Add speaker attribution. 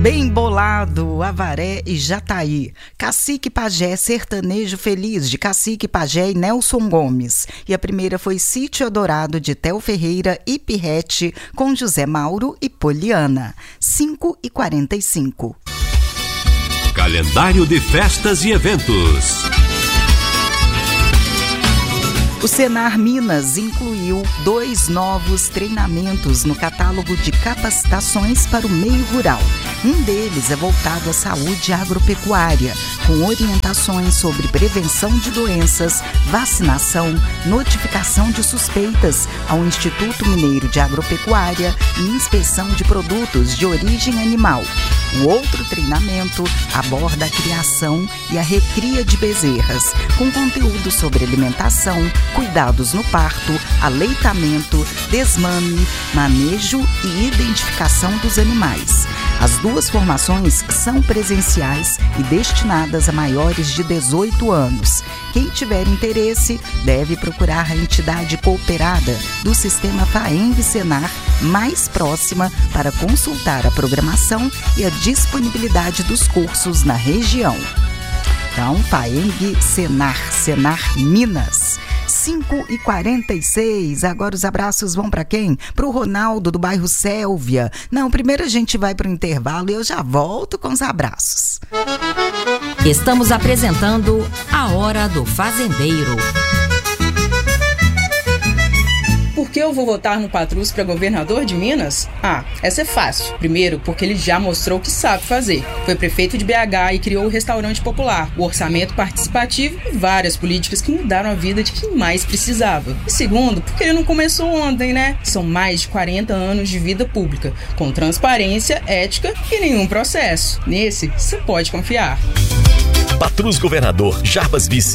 Speaker 1: Bem Bolado, Avaré e Jataí. Cacique Pajé, Sertanejo Feliz, de Cacique Pajé e Nelson Gomes. E a primeira foi Sítio Adorado, de Theo Ferreira e Pirrete, com José Mauro e Poliana. 5h45.
Speaker 2: Calendário de festas e eventos.
Speaker 1: O Senar Minas incluiu 2 novos treinamentos no catálogo de capacitações para o meio rural. Um deles é voltado à saúde agropecuária, com orientações sobre prevenção de doenças, vacinação, notificação de suspeitas ao Instituto Mineiro de Agropecuária e inspeção de produtos de origem animal. O outro treinamento aborda a criação e a recria de bezerras, com conteúdo sobre alimentação, cuidados no parto, aleitamento, desmame, manejo e identificação dos animais. As 2 formações são presenciais e destinadas a maiores de 18 anos. Quem tiver interesse deve procurar a entidade cooperada do Sistema FAENG-Senar mais próxima para consultar a programação e a disponibilidade dos cursos na região. Então, FAENG-Senar, Senar Minas. 5h46, agora os abraços vão para quem? Para o Ronaldo, do bairro Sélvia. Não, primeiro a gente vai para o intervalo e eu já volto com os abraços.
Speaker 3: Estamos apresentando A Hora do Fazendeiro.
Speaker 4: Por que eu vou votar no Patrus para governador de Minas? Essa é fácil. Primeiro, porque ele já mostrou o que sabe fazer. Foi prefeito de BH e criou o restaurante popular, o orçamento participativo e várias políticas que mudaram a vida de quem mais precisava. E segundo, porque ele não começou ontem, né? São mais de 40 anos de vida pública, com transparência, ética e nenhum processo. Nesse, você pode confiar.
Speaker 2: Patrus Governador, Jarbas Vice.